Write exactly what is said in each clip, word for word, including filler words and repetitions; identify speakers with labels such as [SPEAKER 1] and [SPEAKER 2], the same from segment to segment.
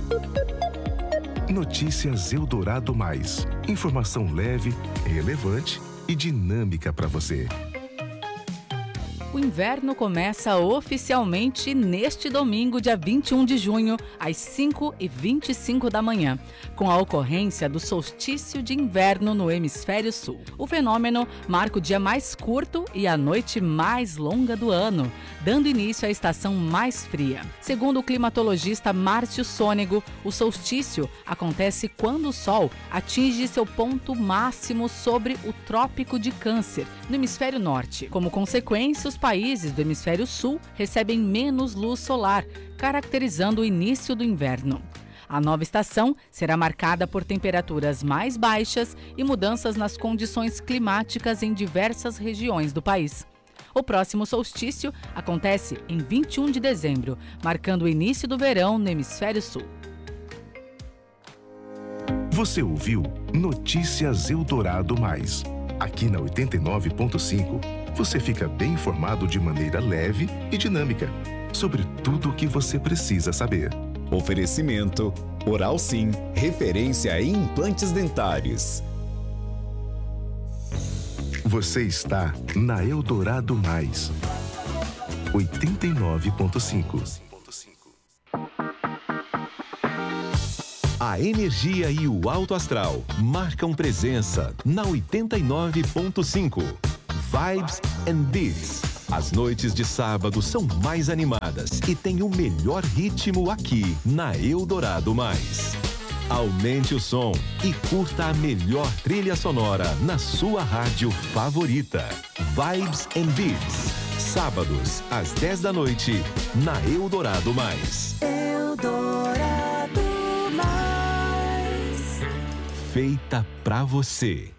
[SPEAKER 1] Notícias Eldorado Mais. Informação leve, relevante e dinâmica para você.
[SPEAKER 2] O inverno começa oficialmente neste domingo, dia vinte e um de junho, às cinco e vinte e cinco da manhã, com a ocorrência do solstício de inverno no hemisfério sul. O fenômeno marca o dia mais curto e a noite mais longa do ano, dando início à estação mais fria. Segundo o climatologista Márcio Sônego, o solstício acontece quando o Sol atinge seu ponto máximo sobre o Trópico de Câncer, no hemisfério norte. Como consequência, os países do hemisfério sul recebem menos luz solar, caracterizando o início do inverno. A nova estação será marcada por temperaturas mais baixas e mudanças nas condições climáticas em diversas regiões do país. O próximo solstício acontece em vinte e um de dezembro, marcando o início do verão no hemisfério sul.
[SPEAKER 1] Você ouviu Notícias Eldorado Mais. Aqui na oitenta e nove ponto cinco, você fica bem informado de maneira leve e dinâmica sobre tudo o que você precisa saber.
[SPEAKER 3] Oferecimento Oral Sim, referência em implantes dentários.
[SPEAKER 1] Você está na Eldorado Mais, oitenta e nove ponto cinco. A energia e o alto astral marcam presença na oitenta e nove ponto cinco. Vibes and Beats. As noites de sábado são mais animadas e tem o melhor ritmo aqui na Eldorado Mais. Aumente o som e curta a melhor trilha sonora na sua rádio favorita. Vibes and Beats. Sábados, às dez da noite, na Eldorado Mais.
[SPEAKER 4] Eldorado Mais.
[SPEAKER 1] Feita pra você.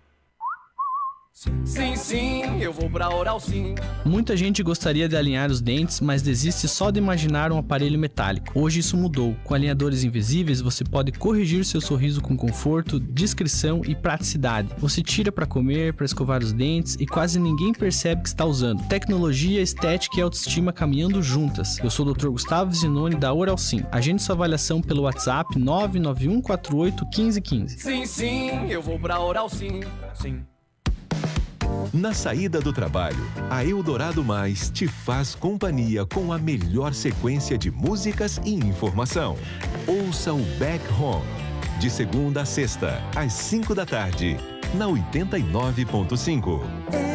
[SPEAKER 5] Sim, sim, eu vou pra Oral Sim.
[SPEAKER 6] Muita gente gostaria de alinhar os dentes, mas desiste só de imaginar um aparelho metálico. Hoje isso mudou. Com alinhadores invisíveis, você pode corrigir seu sorriso com conforto, discrição e praticidade. Você tira para comer, para escovar os dentes e quase ninguém percebe que está usando. Tecnologia, estética e autoestima caminhando juntas. Eu sou o doutor Gustavo Zinoni da Oral Sim. Agende sua avaliação pelo WhatsApp nove nove um quatro oito um cinco um cinco.
[SPEAKER 5] Sim, sim, eu vou pra Oral Sim. Sim.
[SPEAKER 1] Na saída do trabalho, a Eldorado Mais te faz companhia com a melhor sequência de músicas e informação. Ouça o Back Home, de segunda a sexta, às cinco da tarde, na oitenta e nove ponto cinco.